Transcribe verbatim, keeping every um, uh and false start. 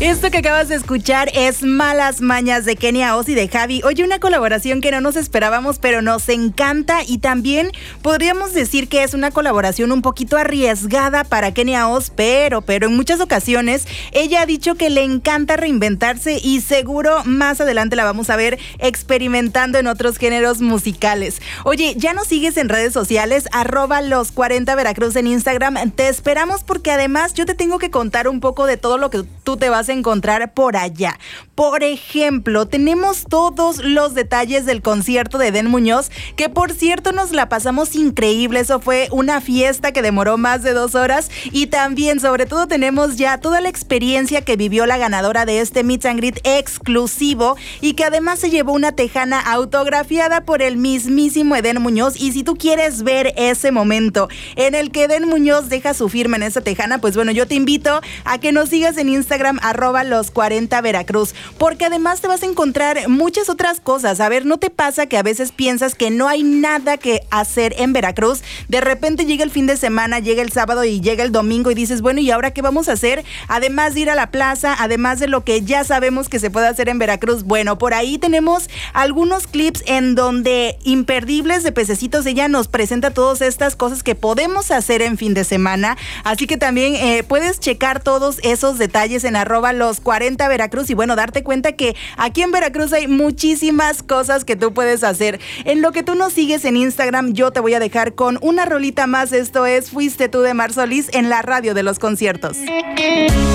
Esto que acabas de escuchar es Malas Mañas de Kenia Oz y de Javi. Oye, una colaboración que no nos esperábamos, pero nos encanta, y también podríamos decir que es una colaboración un poquito arriesgada para Kenia Oz, pero, pero en muchas ocasiones ella ha dicho que le encanta reinventarse y seguro más adelante la vamos a ver experimentando en otros géneros musicales. Oye, ya nos sigues en redes sociales, arroba los cuarenta Veracruz en Instagram. Te esperamos porque además yo te tengo que contar un poco de todo lo que tú te vas a encontrar por allá. Por ejemplo, tenemos todos los detalles del concierto de Edén Muñoz, que por cierto nos la pasamos increíble. Eso fue una fiesta que demoró más de dos horas, y también sobre todo tenemos ya toda la experiencia que vivió la ganadora de este Meet and Greet exclusivo, y que además se llevó una tejana autografiada por el mismísimo Edén Muñoz. Y si tú quieres ver ese momento en el que Edén Muñoz deja su firma en esa tejana, pues bueno, yo te invito a que nos sigas en Instagram, arroba los cuarenta Veracruz, porque además te vas a encontrar muchas otras cosas. A ver, ¿no te pasa que a veces piensas que no hay nada que hacer en Veracruz? De repente llega el fin de semana, llega el sábado y llega el domingo y dices, bueno, ¿y ahora qué vamos a hacer? Además de ir a la plaza, además de lo que ya sabemos que se puede hacer en Veracruz. Bueno, por ahí tenemos algunos clips en donde Imperdibles de Pececitos, ella nos presenta todas estas cosas que podemos hacer en fin de semana. Así que también eh, puedes checar todos esos detalles en arroba los cuarenta Veracruz, y bueno, darte cuenta que aquí en Veracruz hay muchísimas cosas que tú puedes hacer. En lo que tú nos sigues en Instagram, yo te voy a dejar con una rolita más. Esto es Fuiste tú de Mar Solís en la radio de los conciertos.